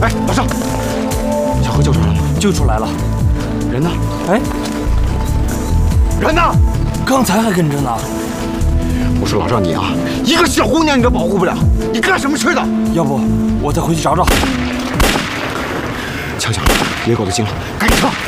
哎，老郑，小何救出来了吗？ 救出来了。 人呢？ 哎， 人呢？ 刚才还跟着呢。 我说老郑你啊，一个小姑娘你都保护不了，你干什么吃的？ 要不我再回去找找。 强强，野狗的惊了，赶紧撤！